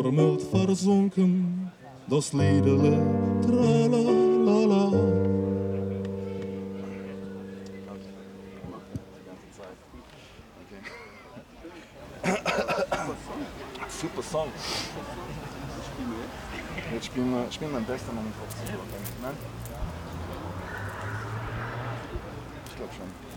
Vermut versunken, das Liedele, tralalala. Super Song. Jetzt spielen wir mein bester Moment auf. Ich glaube schon.